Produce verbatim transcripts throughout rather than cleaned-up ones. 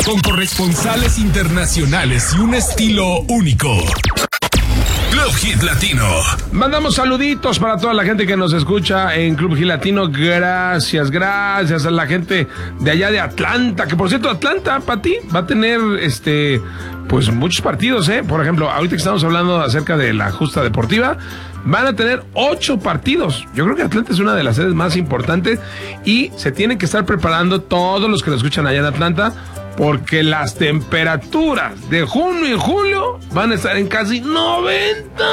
con corresponsales internacionales y un estilo único. Club Hit Latino. Mandamos saluditos para toda la gente que nos escucha en Club Hit Latino. Gracias, gracias a la gente de allá de Atlanta. Que por cierto, Atlanta, Pati, va a tener este, pues muchos partidos, ¿eh? Por ejemplo, ahorita que estamos hablando acerca de la justa deportiva, van a tener ocho partidos. Yo creo que Atlanta es una de las sedes más importantes y se tienen que estar preparando todos los que lo escuchan allá en Atlanta, porque las temperaturas de junio y julio van a estar en casi noventa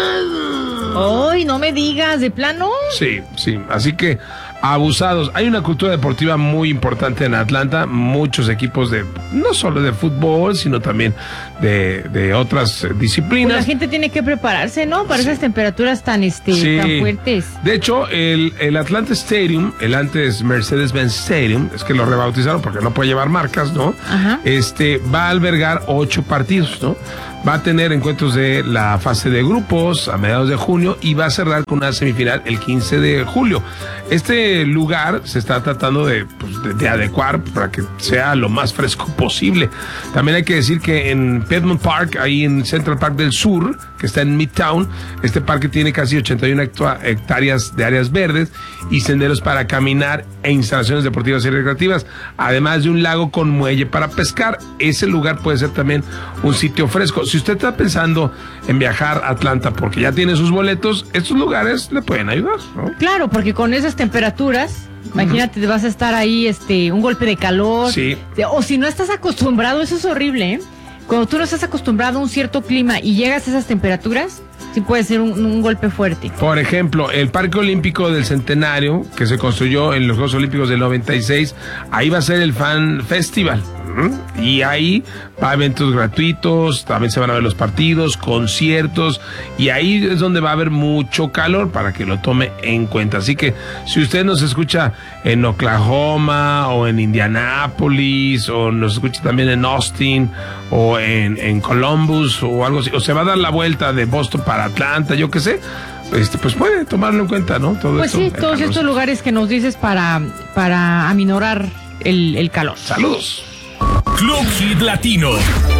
grados. ¡Ay, no me digas! ¿De plano? Sí, sí, así que abusados. Hay una cultura deportiva muy importante en Atlanta, muchos equipos de, no solo de fútbol, sino también de, de otras disciplinas. Pues la gente tiene que prepararse, ¿no? Para sí. esas temperaturas tan, este, sí. tan fuertes. De hecho, el, el Atlanta Stadium, el antes Mercedes-Benz Stadium, es que lo rebautizaron porque no puede llevar marcas, ¿no? Ajá. Este, va a albergar ocho partidos, ¿no? Va a tener encuentros de la fase de grupos a mediados de junio y va a cerrar con una semifinal el quince de julio. Este lugar se está tratando de, pues, de, de adecuar para que sea lo más fresco posible. También hay que decir que en Piedmont Park, ahí en Central Park del Sur, que está en Midtown, este parque tiene casi ochenta y una hectáreas de áreas verdes y senderos para caminar e instalaciones deportivas y recreativas, además de un lago con muelle para pescar. Ese lugar puede ser también un sitio fresco. Si usted está pensando en viajar a Atlanta porque ya tiene sus boletos, estos lugares le pueden ayudar, ¿no? Claro, porque con esas temperaturas, imagínate, uh-huh. vas a estar ahí, este, un golpe de calor. Sí. O si no estás acostumbrado, eso es horrible, ¿eh? Cuando tú no estás acostumbrado a un cierto clima y llegas a esas temperaturas, sí puede ser un, un golpe fuerte. Por ejemplo, el Parque Olímpico del Centenario, que se construyó en los Juegos Olímpicos del noventa y seis, ahí va a ser el Fan Festival. Y ahí va a eventos gratuitos, también se van a ver los partidos, conciertos, y ahí es donde va a haber mucho calor para que lo tome en cuenta. Así que si usted nos escucha en Oklahoma o en Indianápolis o nos escucha también en Austin o en, en Columbus o algo así, o se va a dar la vuelta de Boston para Atlanta, yo qué sé, este, pues puede tomarlo en cuenta, ¿no? Todo pues esto, sí, todos calor. Estos lugares que nos dices para, para aminorar el, el calor. Saludos. Club Hit Latino.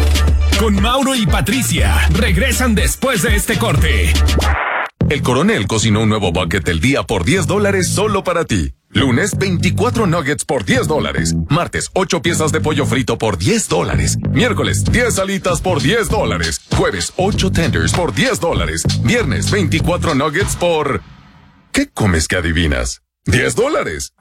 Con Mauro y Patricia. Regresan después de este corte. El Coronel cocinó un nuevo bucket del día por diez dólares solo para ti. Lunes, veinticuatro nuggets por diez dólares. Martes, ocho piezas de pollo frito por diez dólares. Miércoles, diez alitas por diez dólares. Jueves, ocho tenders por diez dólares. Viernes, veinticuatro nuggets por... ¿Qué comes que adivinas? diez dólares.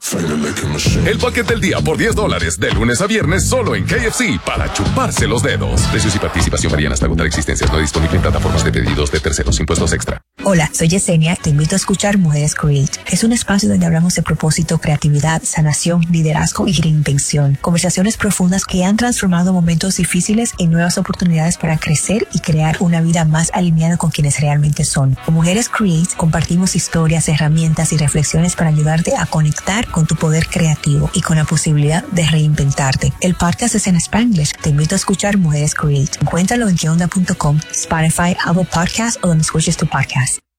El paquete del día por diez dólares, de lunes a viernes, solo en K F C, para chuparse los dedos. Precios y participación varían hasta agotar existencias. No disponible en plataformas de pedidos de terceros, impuestos extra. Hola, soy Yesenia. Te invito a escuchar Mujeres Create. Es un espacio donde hablamos de propósito, creatividad, sanación, liderazgo y reinvención. Conversaciones profundas que han transformado momentos difíciles en nuevas oportunidades para crecer y crear una vida más alineada con quienes realmente son. Con Mujeres Create compartimos historias, herramientas y reflexiones para ayudar a conectar con tu poder creativo y con la posibilidad de reinventarte. El podcast es en Spanglish. Te invito a escuchar Mujeres Create. Encuéntralo en que onda punto com, Spotify, Apple Podcasts o donde escuches tu podcast.